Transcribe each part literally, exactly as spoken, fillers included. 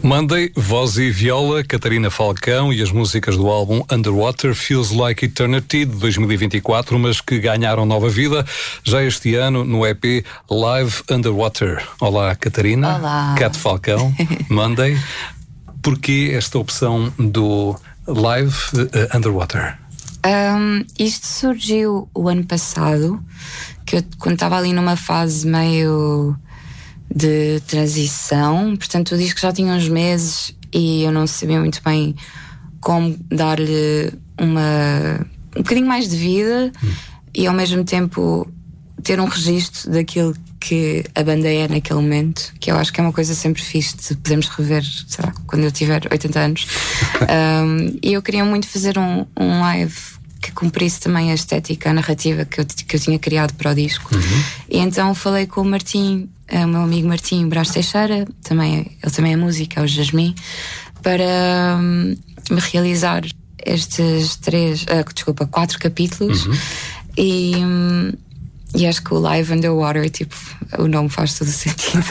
Monday, voz e viola, Catarina Falcão, e as músicas do álbum Underwater, Feels Like Eternity, de dois mil e vinte e quatro, mas que ganharam nova vida já este ano no E P Live Underwater. Olá, Catarina. Olá. Cat Falcão, Monday. Porquê esta opção do Live uh, Underwater? Um, isto surgiu o ano passado, que eu, quando estava ali numa fase meio de transição, portanto o disco já tinha uns meses e eu não sabia muito bem como dar-lhe uma um bocadinho mais de vida hum. e ao mesmo tempo ter um registro daquilo que a banda é naquele momento, que eu acho que é uma coisa sempre fixe de podermos rever, sei lá, quando eu tiver oitenta anos. um, e eu queria muito fazer um, um live que cumprisse também a estética, a narrativa que eu, que eu tinha criado para o disco. Uhum. E então falei com o Martim, o meu amigo Martim Brás Teixeira, também, ele também é músico, é o Jasmin, para um, me realizar estes três, uh, desculpa, quatro capítulos. Uhum. E, um, e acho que o Live Underwater, tipo, o nome faz todo o sentido.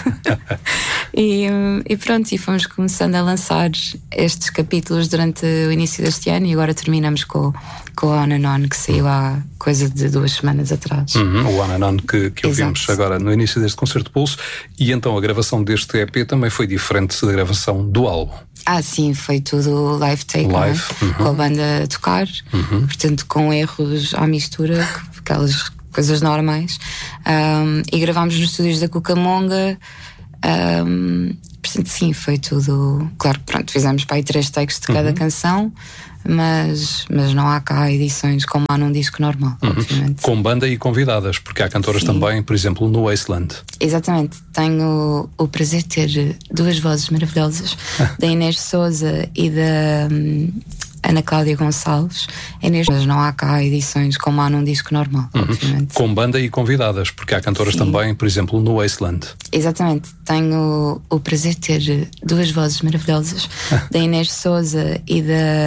e, um, e pronto, e fomos começando a lançar estes capítulos durante o início deste ano e agora terminamos com, com o On and On, que saiu há coisa de duas semanas atrás. Uhum, o On and On que, que ouvimos agora no início deste concerto Pulso. E então a gravação deste E P também foi diferente da gravação do álbum. Ah, sim, foi tudo live take, live, né? Uhum. Com a banda a tocar, uhum. portanto com erros à mistura, aquelas coisas normais, um, e gravámos nos estúdios da Cucamonga. Um, portanto, sim, foi tudo. Claro que pronto, fizemos para aí três takes de cada uhum. canção, mas, mas não há cá edições como há num disco normal, uhum. obviamente. Com banda e convidadas, porque há cantoras sim. também, por exemplo, no Wasteland. Exatamente, tenho o prazer de ter duas vozes maravilhosas, da Inês Souza e da um, Ana Cláudia Gonçalves. Inês, mas não há cá edições como há num disco normal, uhum. obviamente. Com banda e convidadas, porque há cantoras sim. também, por exemplo, no Wasteland. Exatamente, tenho o prazer de ter duas vozes maravilhosas, da Inês Souza e da